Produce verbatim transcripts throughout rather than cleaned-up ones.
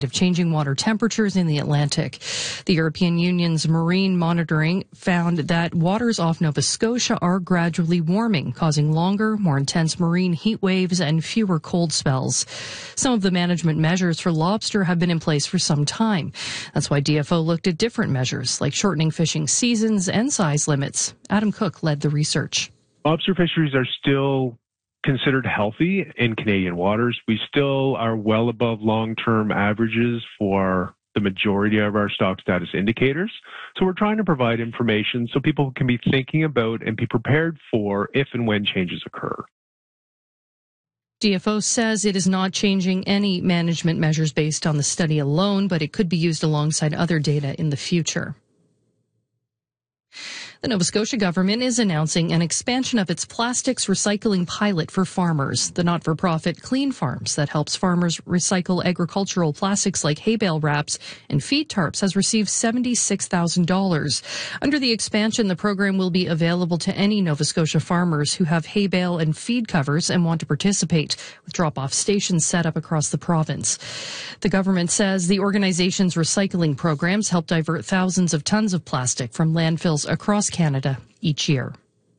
of changing water temperatures in the Atlantic. The European Union's marine monitoring found that waters off Nova Scotia are gradually warming, causing longer, more intense marine heat waves and fewer cold spells. Some of the management measures for lobster have been in place for some time. That's why D F O looked at different measures, like shortening fishing seasons and size limits. Adam Cook led the research. Lobster fisheries are still considered healthy in Canadian waters. We still are well above long-term averages for the majority of our stock status indicators. So we're trying to provide information so people can be thinking about and be prepared for if and when changes occur. D F O says it is not changing any management measures based on the study alone, but it could be used alongside other data in the future. The Nova Scotia government is announcing an expansion of its plastics recycling pilot for farmers. The not-for-profit Clean Farms that helps farmers recycle agricultural plastics like hay bale wraps and feed tarps has received seventy-six thousand dollars. Under the expansion, the program will be available to any Nova Scotia farmers who have hay bale and feed covers and want to participate, with drop-off stations set up across the province. The government says the organization's recycling programs help divert thousands of tons of plastic from landfills across Canada each year.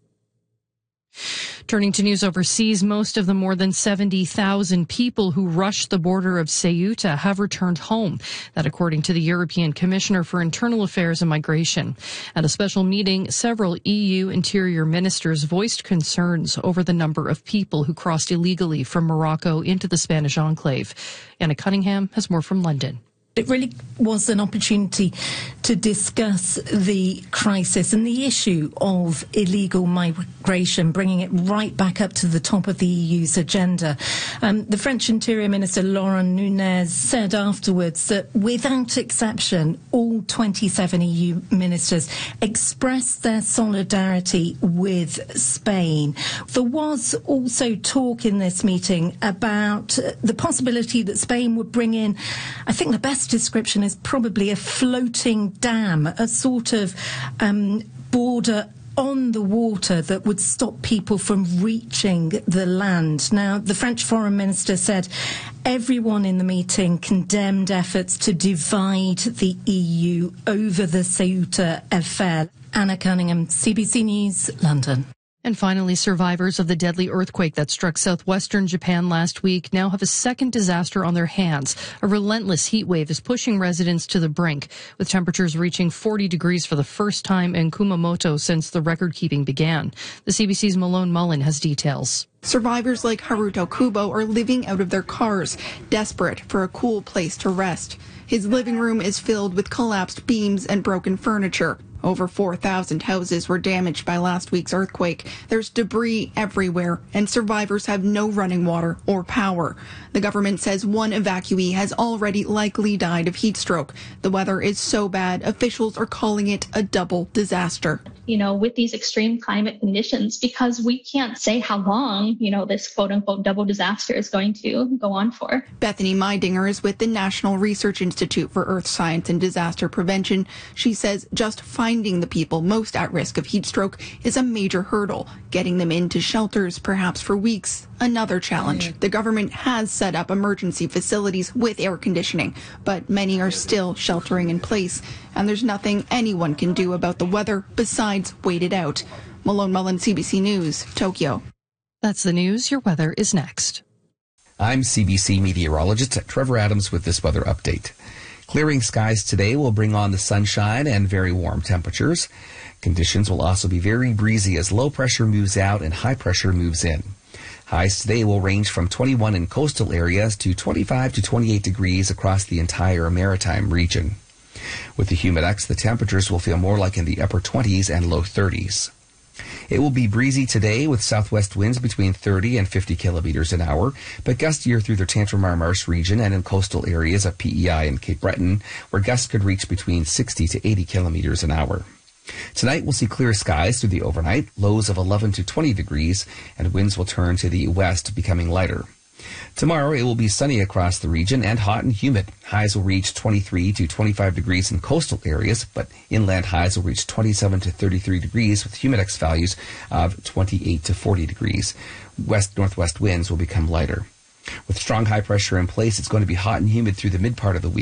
Turning to news overseas, most of the more than seventy thousand people who rushed the border of Ceuta have returned home. That according to the European Commissioner for Internal Affairs and Migration. At a special meeting, several E U interior ministers voiced concerns over the number of people who crossed illegally from Morocco into the Spanish enclave. Anna Cunningham has more from London. It really was an opportunity to discuss the crisis and the issue of illegal migration, bringing it right back up to the top of the E U's agenda. Um, the French Interior Minister Laurent Nunez said afterwards that without exception, all twenty-seven E U ministers expressed their solidarity with Spain. There was also talk in this meeting about the possibility that Spain would bring in, I think the best description is probably a floating dam, a sort of um, border on the water that would stop people from reaching the land. Now, the French Foreign Minister said everyone in the meeting condemned efforts to divide the E U over the Ceuta affair. Anna Cunningham, C B C News, London. And finally, survivors of the deadly earthquake that struck southwestern Japan last week now have a second disaster on their hands. A relentless heat wave is pushing residents to the brink, with temperatures reaching forty degrees for the first time in Kumamoto since the record-keeping began. The C B C's Malone Mullen has details. Survivors like Haruto Kubo are living out of their cars, desperate for a cool place to rest. His living room is filled with collapsed beams and broken furniture. Over four thousand houses were damaged by last week's earthquake. There's debris everywhere, and survivors have no running water or power. The government says one evacuee has already likely died of heat stroke. The weather is so bad, officials are calling it a double disaster. You know, with these extreme climate conditions, because we can't say how long, you know, this quote-unquote double disaster is going to go on for. Bethany Meidinger is with the National Research Institute for Earth Science and Disaster Prevention. She says just finding the people most at risk of heat stroke is a major hurdle. Getting them into shelters, perhaps for weeks, another challenge. The government has set up emergency facilities with air conditioning, but many are still sheltering in place, and there's nothing anyone can do about the weather besides wait it out. Malone Mullen, C B C News, Tokyo. That's the news. Your weather is next. I'm C B C meteorologist Trevor Adams with this weather update. Clearing skies today will bring on the sunshine and very warm temperatures. Conditions will also be very breezy as low pressure moves out and high pressure moves in. Highs today will range from twenty-one in coastal areas to twenty-five to twenty-eight degrees across the entire maritime region. With the humidex, the temperatures will feel more like in the upper twenties and low thirties. It will be breezy today with southwest winds between thirty and fifty kilometers an hour, but gustier through the Tantramar Marsh region and in coastal areas of P E I and Cape Breton, where gusts could reach between sixty to eighty kilometers an hour. Tonight we'll see clear skies through the overnight, lows of eleven to twenty degrees, and winds will turn to the west, becoming lighter. Tomorrow it will be sunny across the region and hot and humid. Highs will reach twenty-three to twenty-five degrees in coastal areas, but inland highs will reach twenty-seven to thirty-three degrees with humidex values of twenty-eight to forty degrees. West-northwest winds will become lighter. With strong high pressure in place, it's going to be hot and humid through the mid part of the week.